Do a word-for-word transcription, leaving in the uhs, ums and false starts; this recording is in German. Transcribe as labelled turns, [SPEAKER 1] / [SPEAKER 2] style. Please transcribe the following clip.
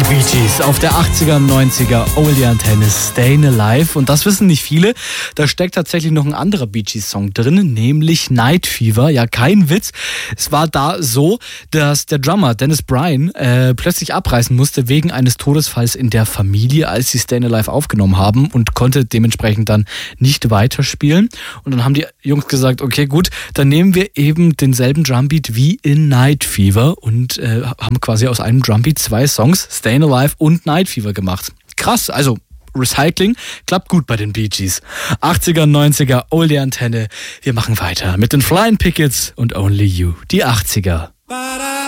[SPEAKER 1] Bee Gees auf der achtziger und neunziger Oldie Antenne Stayin' Alive. Und das wissen nicht viele. Da steckt tatsächlich noch ein anderer Bee Gees Song drin, nämlich Night Fever. Ja, kein Witz. Es war da so, dass der Drummer Dennis Bryan äh, plötzlich abreißen musste wegen eines Todesfalls in der Familie, als sie Stayin' Alive aufgenommen haben, und konnte dementsprechend dann nicht weiterspielen. Und dann haben die Jungs gesagt, okay, gut, dann nehmen wir eben denselben Drumbeat wie in Night Fever und äh, haben quasi aus einem Drumbeat zwei Songs, Stayin' Alive und Night Fever, gemacht. Krass, also Recycling klappt gut bei den Bee Gees. achtziger und neunziger Oldie Antenne. Wir machen weiter mit den Flying Pickets und Only You. Die achtziger.